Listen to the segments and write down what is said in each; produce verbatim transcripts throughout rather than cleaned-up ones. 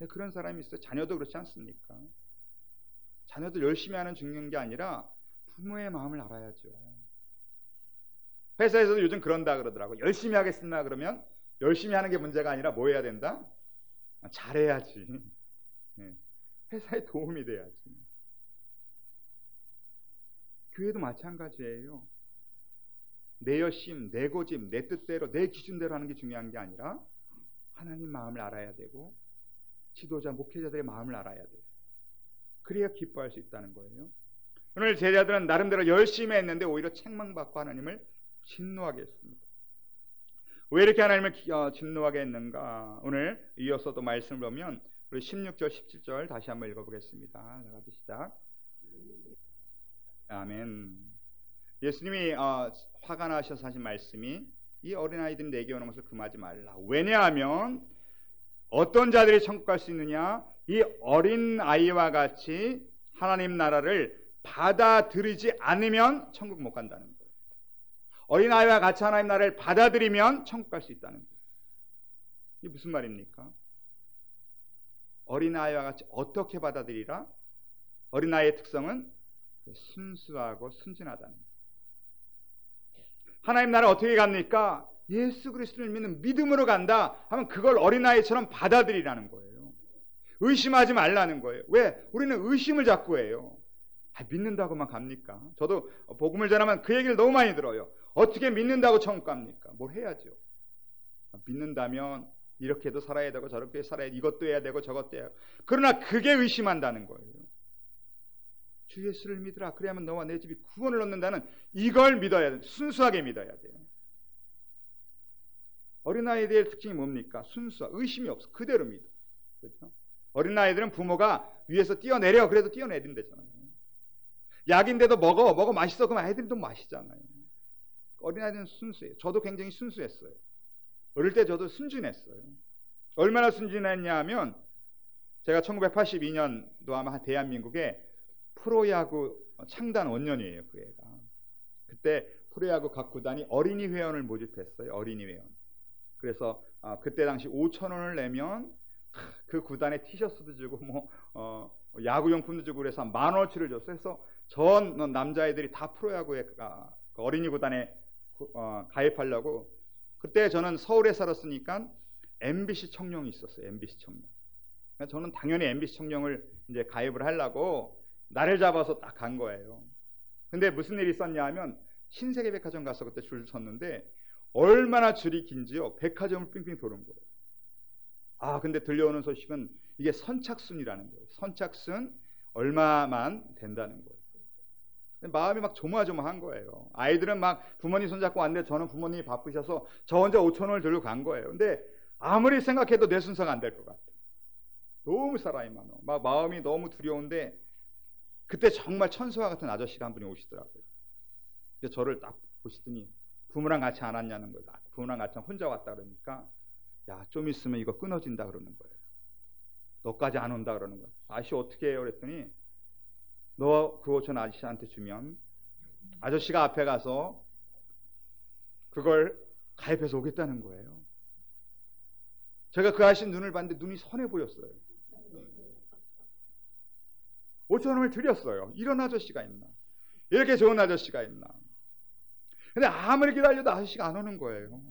그런 사람이 있어요. 자녀도 그렇지 않습니까? 자녀들 열심히 하는 중요한 게 아니라 부모의 마음을 알아야죠. 회사에서도 요즘 그런다 그러더라고. 열심히 하겠습니다 그러면 열심히 하는 게 문제가 아니라 뭐 해야 된다? 잘해야지. 회사에 도움이 돼야지. 교회도 마찬가지예요. 내 열심, 내 고집, 내 뜻대로, 내 기준대로 하는 게 중요한 게 아니라 하나님 마음을 알아야 되고 지도자, 목회자들의 마음을 알아야 돼요. 그래야 기뻐할 수 있다는 거예요. 오늘 제자들은 나름대로 열심히 했는데 오히려 책망받고 하나님을 진노하게 했습니다. 왜 이렇게 하나님을 진노하게 했는가? 오늘 이어서도 말씀을 보면 우리 십육 절, 십칠 절 다시 한번 읽어보겠습니다. 같이 시작. 아멘. 예수님이 어, 화가 나셔서 하신 말씀이 이 어린아이들이 내게 오는 것을 금하지 말라. 왜냐하면 어떤 자들이 천국 갈 수 있느냐? 이 어린아이와 같이 하나님 나라를 받아들이지 않으면 천국 못 간다는 거예요. 어린아이와 같이 하나님 나라를 받아들이면 천국 갈 수 있다는 거예요. 이게 무슨 말입니까? 어린아이와 같이 어떻게 받아들이라? 어린아이의 특성은 순수하고 순진하다는 거예요. 하나님 나라 어떻게 갑니까? 예수 그리스도를 믿는 믿음으로 간다 하면 그걸 어린아이처럼 받아들이라는 거예요. 의심하지 말라는 거예요. 왜? 우리는 의심을 자꾸 해요. 아, 믿는다고만 갑니까? 저도 복음을 전하면 그 얘기를 너무 많이 들어요. 어떻게 믿는다고 천국 갑니까? 뭘 해야죠. 믿는다면 이렇게도 살아야 되고 저렇게 살아야 되고 이것도 해야 되고 저것도 해야 되고. 그러나 그게 의심한다는 거예요. 주 예수를 믿으라. 그래야만 너와 내 집이 구원을 얻는다는 이걸 믿어야 돼. 순수하게 믿어야 돼요. 어린아이들의 특징이 뭡니까? 순수하, 의심이 없어. 그대로 믿어. 그렇죠? 어린아이들은 부모가 위에서 뛰어내려. 그래도 뛰어내린대잖아요. 약인데도 먹어. 먹어 맛있어. 그럼 아이들도 마시잖아요. 어린아이들은 순수해요. 저도 굉장히 순수했어요. 어릴 때 저도 순진했어요. 얼마나 순진했냐 하면 제가 천구백팔십이 년도 아마 대한민국에 프로야구 창단 원년이에요. 그 애가. 그때 프로야구 각 구단이 어린이 회원을 모집했어요. 어린이 회원. 그래서 아, 그때 당시 오천 원을 내면 그 구단에 티셔츠도 주고 뭐 어, 야구용품도 주고 그래서 만 원어치를 줬어요. 그래서 전 남자애들이 다 프로야구에 아, 어린이 구단에 어, 가입하려고. 그때 저는 서울에 살았으니까 엠비씨 청룡이 있었어요. 엠비씨 청룡. 저는 당연히 엠비씨 청룡을 이제 가입을 하려고 나를 잡아서 딱 간 거예요. 근데 무슨 일이 있었냐 하면 신세계백화점 가서 그때 줄 섰는데 얼마나 줄이 긴지요. 백화점을 삥삥 도는 거예요. 아 근데 들려오는 소식은 이게 선착순이라는 거예요. 선착순 얼마만 된다는 거예요. 마음이 막 조마조마한 거예요. 아이들은 막 부모님 손잡고 왔는데 저는 부모님이 바쁘셔서 저 혼자 오천 원을 들고 간 거예요. 근데 아무리 생각해도 내 순서가 안 될 것 같아요. 너무 사람이 많아. 막 마음이 너무 두려운데 그때 정말 천사와 같은 아저씨가 한 분이 오시더라고요. 그래서 저를 딱 보시더니 부모랑 같이 안 왔냐는 거예요. 부모랑 같이 혼자 왔다 그러니까 야, 좀 있으면 이거 끊어진다 그러는 거예요. 너까지 안 온다 그러는 거예요. 아저씨 어떻게 해요? 그랬더니 너 그 오천 아저씨한테 주면 아저씨가 앞에 가서 그걸 가입해서 오겠다는 거예요. 제가 그 아저씨 눈을 봤는데 눈이 선해 보였어요. 오천 원을 드렸어요. 이런 아저씨가 있나? 이렇게 좋은 아저씨가 있나? 근데 아무리 기다려도 아저씨가 안 오는 거예요.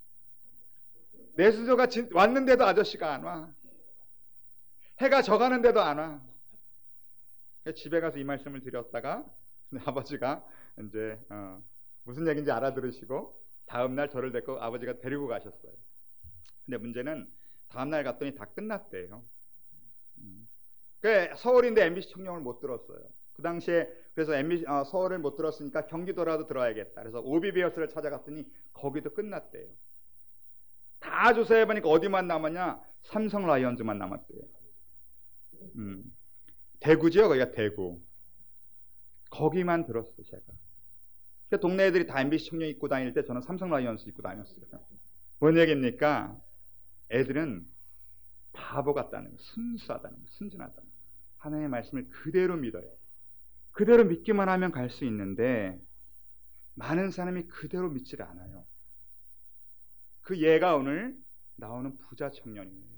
내 순서가 왔는데도 아저씨가 안 와. 해가 져가는데도 안 와. 집에 가서 이 말씀을 드렸다가 아버지가 이제 어, 무슨 얘기인지 알아들으시고 다음날 저를 데리고 아버지가 데리고 가셨어요. 근데 문제는 다음날 갔더니 다 끝났대요. 음. 서울인데 엠비씨 청룡을 못 들었어요. 그 당시에 그래서 엠비씨 어, 서울을 못 들었으니까 경기도라도 들어야겠다. 그래서 오비비어스를 찾아갔더니 거기도 끝났대요. 다 조사해보니까 어디만 남았냐? 삼성 라이온즈만 남았대요. 음. 대구죠, 거기가 대구. 거기만 들었어요, 제가. 그러니까 동네 애들이 다 엠비씨 청룡 입고 다닐 때 저는 삼성 라이온즈 입고 다녔어요. 뭔 얘기입니까? 애들은 바보 같다는 거, 순수하다는 거, 순진하다는 거. 하나님의 말씀을 그대로 믿어요. 그대로 믿기만 하면 갈 수 있는데 많은 사람이 그대로 믿지를 않아요. 그 예가 오늘 나오는 부자 청년이에요.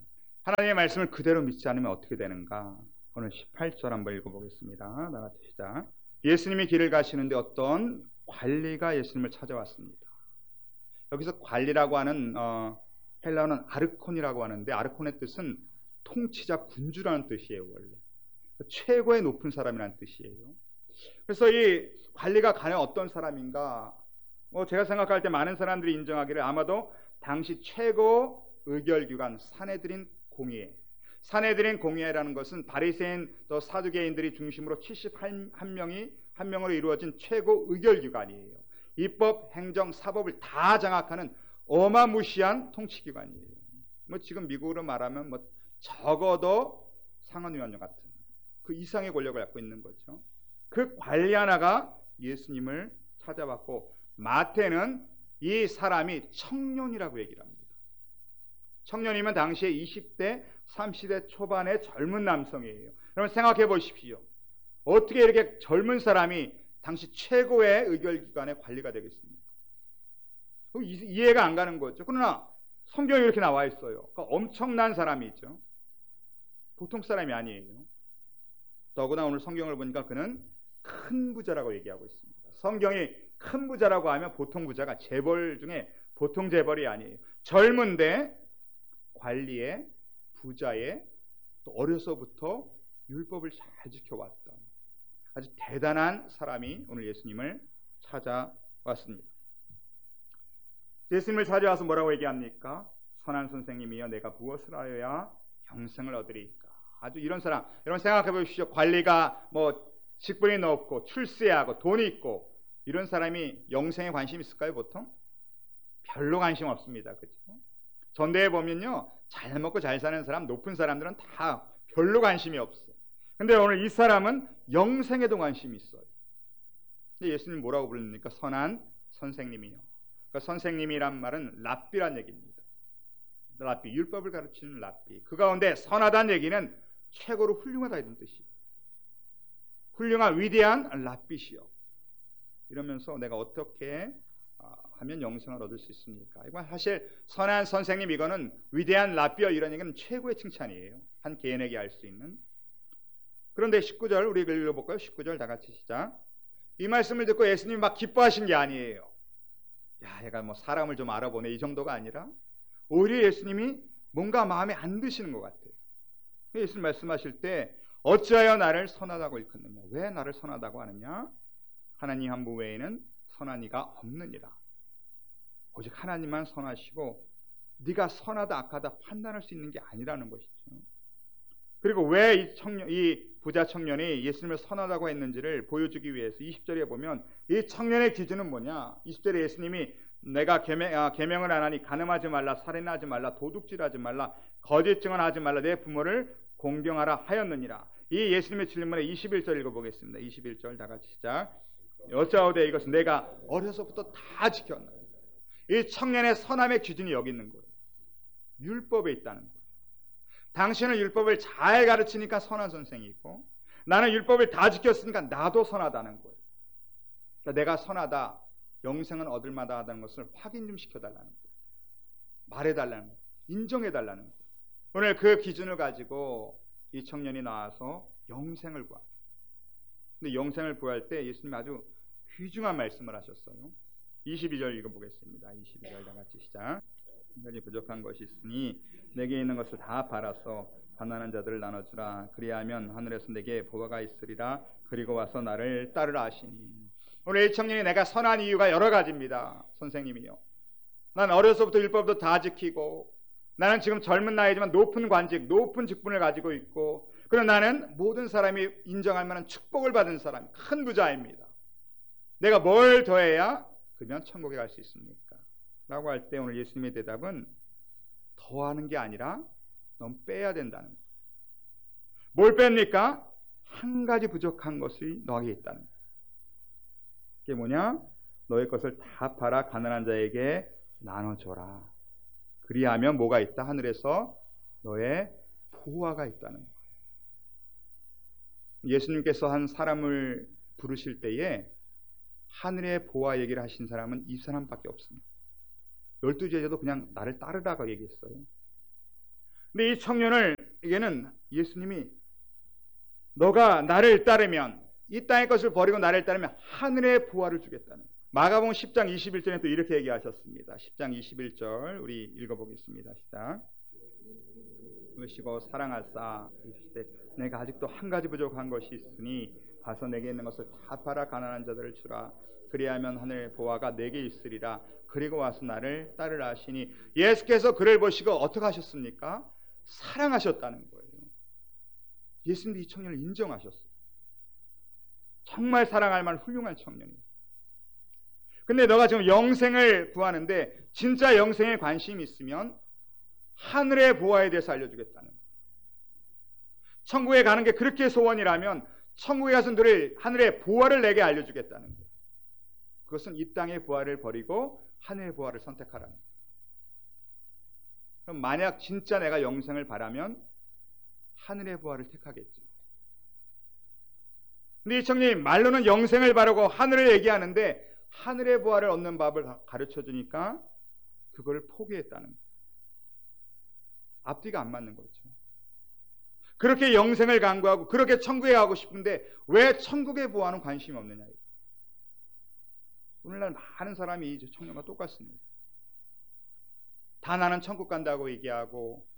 하나님의 말씀을 그대로 믿지 않으면 어떻게 되는가? 오늘 십팔 절 한번 읽어보겠습니다. 나같이 시작. 예수님이 길을 가시는데 어떤 관리가 예수님을 찾아왔습니다. 여기서 관리라고 하는 어, 헬라어는 아르콘이라고 하는데, 아르콘의 뜻은 통치자, 군주라는 뜻이에요. 원래 최고의 높은 사람이라는 뜻이에요. 그래서 이 관리가 과연 어떤 사람인가? 뭐 제가 생각할 때 많은 사람들이 인정하기를 아마도 당시 최고 의결기관 사내들인 공의회, 사내들인 공의회라는 것은 바리새인 또 사두개인들이 중심으로 칠십일 명이 한 명으로 이루어진 최고 의결기관이에요. 입법, 행정, 사법을 다 장악하는 어마무시한 통치기관이에요. 뭐 지금 미국으로 말하면 뭐 적어도 상원의원 같은 그 이상의 권력을 갖고 있는 거죠. 그 관리 하나가 예수님을 찾아왔고, 마태는 이 사람이 청년이라고 얘기를 합니다. 청년이면 당시에 이십 대, 삼십 대 초반의 젊은 남성이에요. 여러분 생각해 보십시오. 어떻게 이렇게 젊은 사람이 당시 최고의 의결기관의 관리가 되겠습니까? 이해가 안 가는 거죠. 그러나 성경에 이렇게 나와 있어요. 그러니까 엄청난 사람이죠. 보통 사람이 아니에요. 더구나 오늘 성경을 보니까 그는 큰 부자라고 얘기하고 있습니다. 성경이 큰 부자라고 하면 보통 부자가 재벌 중에 보통 재벌이 아니에요. 젊은데 관리에, 부자에, 또 어려서부터 율법을 잘 지켜왔던 아주 대단한 사람이 오늘 예수님을 찾아왔습니다. 예수님을 찾아와서 뭐라고 얘기합니까? 선한 선생님이여, 내가 무엇을 하여야 영생을 얻으리까? 아주 이런 사람, 여러분 생각해 보십시오. 관리가 뭐 직분이 높고 출세하고 돈이 있고 이런 사람이 영생에 관심이 있을까요? 보통 별로 관심 없습니다. 그렇죠? 전대에 보면요, 잘 먹고 잘 사는 사람, 높은 사람들은 다 별로 관심이 없어. 근데 오늘 이 사람은 영생에도 관심이 있어요. 근데 예수님 뭐라고 부릅니까? 선한 선생님이요. 그러니까 선생님이란 말은 랍비란 얘기입니다. 랍비, 율법을 가르치는 랍비. 그 가운데 선하다는 얘기는 최고로 훌륭하다 이런 뜻이에요. 훌륭한 위대한 랍비시요. 이러면서 내가 어떻게 하면 영생을 얻을 수 있습니까? 이건 사실 선한 선생님, 이거는 위대한 랍비요 이런 얘기는 최고의 칭찬이에요. 한 개인에게 할 수 있는. 그런데 십구 절 우리 읽어볼까요? 십구 절 다 같이 시작. 이 말씀을 듣고 예수님이 막 기뻐하신 게 아니에요. 야, 얘가 뭐 사람을 좀 알아보네 이 정도가 아니라 오히려 예수님이 뭔가 마음에 안 드시는 것 같아요. 예수님 말씀하실 때 어찌하여 나를 선하다고 일컫느냐? 왜 나를 선하다고 하느냐? 하나님 한 분 외에는 선한 이가 없느니라. 오직 하나님만 선하시고 네가 선하다 악하다 판단할 수 있는 게 아니라는 것이죠. 그리고 왜 이 청년, 이 부자 청년이 예수님을 선하다고 했는지를 보여주기 위해서 이십 절에 보면 이 청년의 기준은 뭐냐? 이십 절에 예수님이 내가 계명, 아, 계명을 안 하니 간음하지 말라, 살인하지 말라, 도둑질하지 말라, 거짓 증언하지 말라, 내 부모를 공경하라 하였느니라. 이 예수님의 질문에 이십일 절 읽어보겠습니다. 이십일 절 다 같이 시작. 여짜오되 이것은 내가 어려서부터 다 지켰나. 이 청년의 선함의 기준이 여기 있는 거예요. 율법에 있다는 거예요. 당신은 율법을 잘 가르치니까 선한 선생이고, 나는 율법을 다 지켰으니까 나도 선하다는 거예요. 그러니까 내가 선하다, 영생은 얻을 만하다 하다는 것을 확인 좀 시켜달라는 거예요. 말해달라는 거예요. 인정해달라는 거예요. 오늘 그 기준을 가지고 이 청년이 나와서 영생을 구합니다. 근데 영생을 구할 때 예수님이 아주 귀중한 말씀을 하셨어요. 이십이 절 읽어보겠습니다. 이십이 절 다 같이 시작. 여기 부족한 것이 있으니 내게 있는 것을 다 팔아서 가난한 자들을 나눠주라. 그리하면 하늘에서 내게 보화가 있으리라. 그리고 와서 나를 따르라 하시니. 오늘 이 청년이 내가 선한 이유가 여러 가지입니다. 선생님이요, 난 어려서부터 율법도 다 지키고, 나는 지금 젊은 나이지만 높은 관직, 높은 직분을 가지고 있고, 그러나 나는 모든 사람이 인정할 만한 축복을 받은 사람, 큰 부자입니다. 내가 뭘 더해야 그러면 천국에 갈 수 있습니까? 라고 할 때 오늘 예수님의 대답은 더하는 게 아니라 넌 빼야 된다는 거예요. 뭘 뺍니까? 한 가지 부족한 것이 너에게 있다는 거예요. 그게 뭐냐? 너의 것을 다 팔아 가난한 자에게 나눠줘라. 그리하면 뭐가 있다? 하늘에서 너의 보화가 있다는 거예요. 예수님께서 한 사람을 부르실 때에 하늘의 보화 얘기를 하신 사람은 이 사람밖에 없습니다. 열두 제자도 그냥 나를 따르라고 얘기했어요. 근데 이 청년을에게는 예수님이 너가 나를 따르면, 이 땅의 것을 버리고 나를 따르면 하늘의 보화를 주겠다는 거예요. 마가복음 십 장 이십일 절에 또 이렇게 얘기하셨습니다. 십 장 이십일 절 우리 읽어보겠습니다. 시작. 보시고 사랑하사 이르시되 내가 아직도 한 가지 부족한 것이 있으니 가서 내게 있는 것을 다 팔아 가난한 자들을 주라. 그리하면 하늘의 보화가 내게 있으리라. 그리고 와서 나를 따르라 하시니, 예수께서 그를 보시고 어떻게 하셨습니까? 사랑하셨다는 거예요. 예수님도 이 청년을 인정하셨어요. 정말 사랑할 만한 훌륭한 청년이에요. 근데 너가 지금 영생을 구하는데 진짜 영생에 관심이 있으면 하늘의 보화에 대해서 알려주겠다는 거예요. 천국에 가는 게 그렇게 소원이라면 천국에 가서 너를 하늘의 보화를 내게 알려주겠다는 거예요. 그것은 이 땅의 보화를 버리고 하늘의 보화를 선택하라는 거예요. 그럼 만약 진짜 내가 영생을 바라면 하늘의 보화를 택하겠죠. 근데 이 청년이 말로는 영생을 바라고 하늘을 얘기하는데 하늘의 보화를 얻는 법을 가르쳐 주니까 그걸 포기했다는 거예요. 앞뒤가 안 맞는 거죠. 그렇게 영생을 간구하고 그렇게 천국에 가고 싶은데 왜 천국의 보화는 관심이 없느냐. 오늘날 많은 사람이 이 청년과 똑같습니다. 다 나는 천국 간다고 얘기하고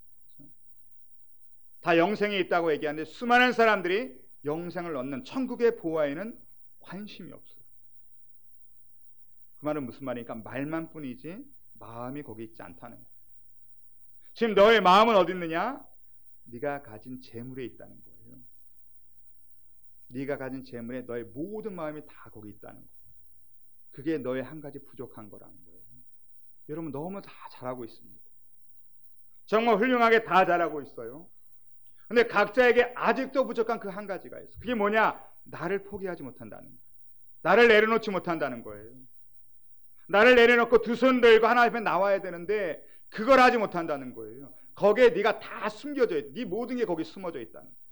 다 영생이 있다고 얘기하는데 수많은 사람들이 영생을 얻는 천국의 보화에는 관심이 없어요. 그 말은 무슨 말이니까 말만 뿐이지 마음이 거기 있지 않다는 거예요. 지금 너의 마음은 어디 있느냐? 네가 가진 재물에 있다는 거예요. 네가 가진 재물에 너의 모든 마음이 다 거기 있다는 거예요. 그게 너의 한 가지 부족한 거라는 거예요. 여러분 너무 다 잘하고 있습니다. 정말 훌륭하게 다 잘하고 있어요. 근데 각자에게 아직도 부족한 그 한 가지가 있어요. 그게 뭐냐? 나를 포기하지 못한다는 거예요. 나를 내려놓지 못한다는 거예요. 나를 내려놓고 두 손 들고 하나님 앞에 나와야 되는데 그걸 하지 못한다는 거예요. 거기에 네가 다 숨겨져 있다. 네 모든 게 거기 숨어져 있다는 거예요.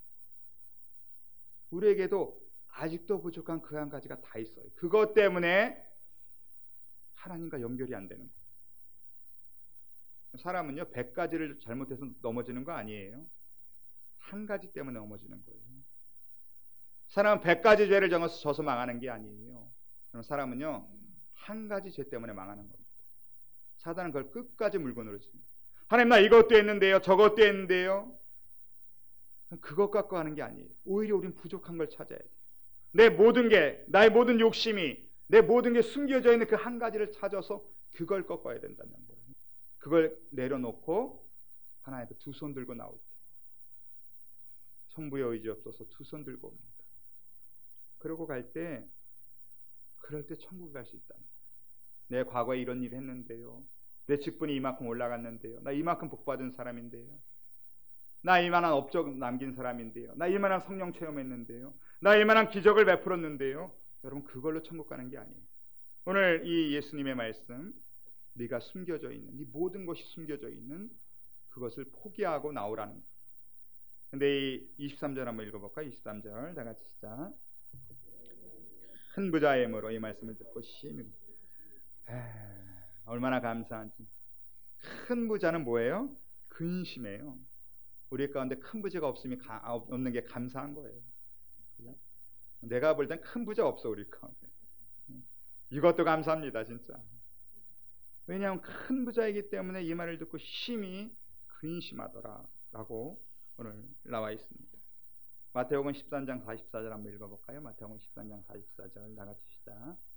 우리에게도 아직도 부족한 그 한 가지가 다 있어요. 그것 때문에 하나님과 연결이 안 되는 거예요. 사람은요 백 가지를 잘못해서 넘어지는 거 아니에요. 한 가지 때문에 넘어지는 거예요. 사람은 백 가지 죄를 정해서 져서 망하는 게 아니에요. 그럼 사람은요 한 가지 죄 때문에 망하는 겁니다. 사단은 그걸 끝까지 물고 늘어집니다. 하나님 나 이것도 했는데요, 저것도 했는데요. 그것 갖고 하는 게 아니에요. 오히려 우리는 부족한 걸 찾아야 돼요. 내 모든 게, 나의 모든 욕심이, 내 모든 게 숨겨져 있는 그 한 가지를 찾아서 그걸 꺾어야 된다는 거예요. 그걸 내려놓고 하나님 앞에 두 손 들고 나올 때 성부의 의지 없어서 두 손 들고 옵니다. 그러고 갈 때 그럴 때 천국에 갈 수 있다는 거예요. 내 과거에 이런 일을 했는데요. 내 직분이 이만큼 올라갔는데요. 나 이만큼 복받은 사람인데요. 나 이만한 업적 남긴 사람인데요. 나 이만한 성령 체험했는데요. 나 이만한 기적을 베풀었는데요. 여러분 그걸로 천국 가는 게 아니에요. 오늘 이 예수님의 말씀, 네가 숨겨져 있는, 네 모든 것이 숨겨져 있는 그것을 포기하고 나오라는 거예요. 근데 이 이십삼 절 한번 읽어볼까요? 이십삼 절 다 같이 시작. 큰 부자의 힘으로 이 말씀을 듣고 심히 얼마나 감사한지. 큰 부자는 뭐예요? 근심해요. 우리 가운데 큰 부자가 없으면 가, 없는 게 감사한 거예요. 내가 볼 땐 큰 부자 없어 우리 가운데. 이것도 감사합니다 진짜. 왜냐하면 큰 부자이기 때문에 이 말을 듣고 심히 근심하더라 라고 오늘 나와 있습니다. 마태복음 십삼 장 사십사 절 한번 읽어볼까요? 마태복음 십삼 장 사십사 절 다 같이 시작.